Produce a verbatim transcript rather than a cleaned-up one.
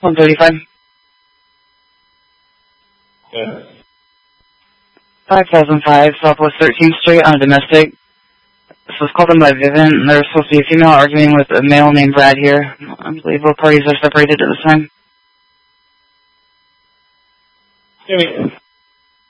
one thirty-five. Yeah. five thousand five, Southwest thirteenth Street on a domestic. This was called in by Vivint, and there's supposed to be a female arguing with a male named Brad here. I believe both parties are separated at this time. Jimmy.